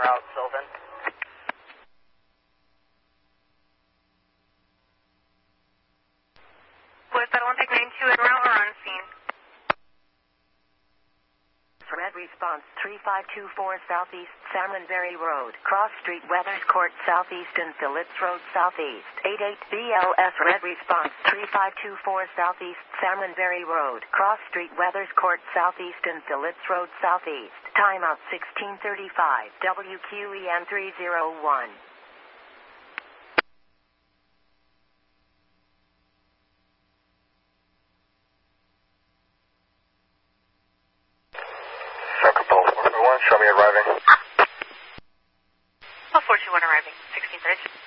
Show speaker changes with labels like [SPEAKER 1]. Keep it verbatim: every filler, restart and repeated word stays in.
[SPEAKER 1] route, Sylvan.
[SPEAKER 2] Was that Olympic ninety-two en route or on scene?
[SPEAKER 3] Red response three five two four Southeast Salmonberry Road, Cross Street, Weathers Court Southeast and Phillips Road Southeast. eighty-eight B L S Red response three five two four Southeast Salmonberry Road, Cross Street, Weathers Court Southeast and Phillips Road Southeast. Timeout sixteen thirty-five W Q E N three oh one.
[SPEAKER 1] Show me arriving.
[SPEAKER 2] Oh, four two one arriving, sixteen thirty.